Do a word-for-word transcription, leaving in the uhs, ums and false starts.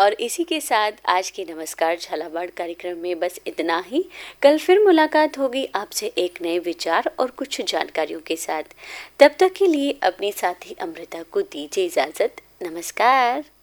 और इसी के साथ आज के नमस्कार झालावाड़ कार्यक्रम में बस इतना ही। कल फिर मुलाकात होगी आपसे एक नए विचार और कुछ जानकारियों के साथ। तब तक के लिए अपनी साथी अमृता को दीजिए इजाज़त। नमस्कार।